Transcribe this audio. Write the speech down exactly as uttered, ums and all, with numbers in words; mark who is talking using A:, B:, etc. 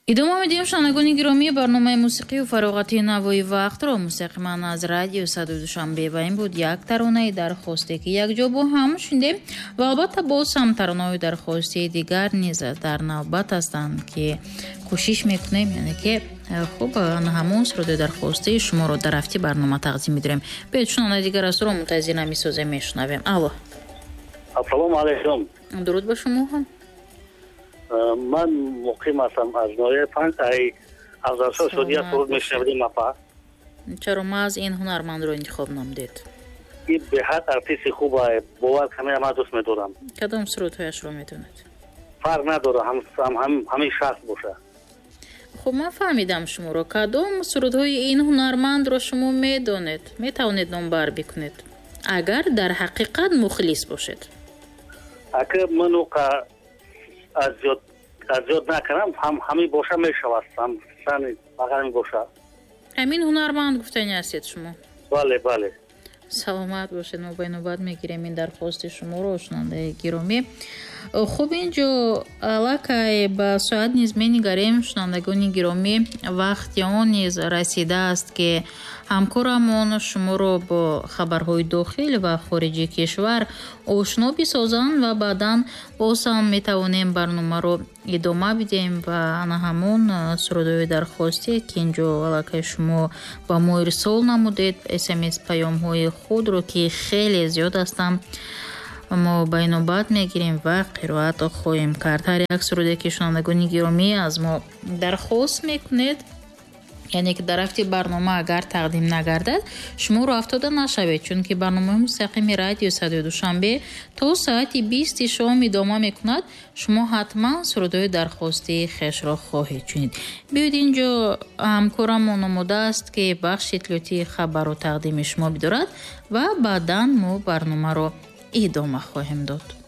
A: идома медиҳем шунавандагони гиромӣ барномаи мусиқию фароғати навои вақтро мустақиман аз радио Садои Душанбе ва ин буд як таронаи дархосте ки якҷо бо ҳам шундем ва албатта боз ҳам таронаҳои дархостии дигар низ дар навбат ҳастанд ки кӯшиш мекунем яъне ки хуб ҳамон суродаи дархостии шуморо дар рафти барнома тақдим медорем. Бед шунавандаи дигар астро мунтазир намесозем, мешунавем. Алло.
B: Ассалому алайкум.
A: дуруд ба шумо ҳам.
B: Ман муқим ҳастам аз ноҳияи панҷ ай афзалшоҳ шодия суруд мешунавидем апа.
A: Чаро маз ин ҳунармандро интихоб намудед?
B: ин беҳад артисти хуб аст. Бовар камера ман дӯст медорам.
A: Кадом сурудҳояшро медонед?
B: Фарқ надора, ҳамин шахс боша.
A: хуб ман фаҳмидам шуморо. Кадом сурудҳои ин ҳунармандро шумо медонед? Метавонед номбар бикунед агар дар ҳақиқат мухлис бошед.
B: Агар ман аз зиёд накунам, ҳамин боша мешавад. Сани ҳамин боша.
A: ҳамин ҳунарманд гуфтани ҳастед шумо?
B: Бале, бале.
A: саломат бошед. мо ба инобат мегирем ин дархости шуморо, шунавандаи гиромӣ. хуб инҷо аллакай ба соат низ менигарем. шунавандагони гиромӣ, вақти он низ расидааст ки ҳамкорамон шуморо бо хабарҳои дохил ва хориҷи кишвар ошно бисозанд ва баъдан боз ҳам метавонем барномаро идома бидем ва ана ҳамон сурудҳои дархостие ки инҷо аллакай шумо ба мо ирсол намудед, смс паёмҳои худро ки хеле зиёд ҳастанд, мо ба инобат мегирем ва қироат хоҳем кард. ҳар як суруде ки шунавандагони гиромӣ аз мо дархост мекунед, яъне ки дар рафти барнома агар тақдим нагардад, шумо роҳафтода нашавед, чунки барномаи мустақими радио Садои Душанбе то соати бисти шом идома мекунад. шумо ҳатман сурудҳои дархостии хешро хоҳед чунид. биёед инҷо ҳамкорамон омодааст ки бахши иттилоъотии хабару тақдими шумо бидорад ва баъдан мо барномаро идома хоҳем дод.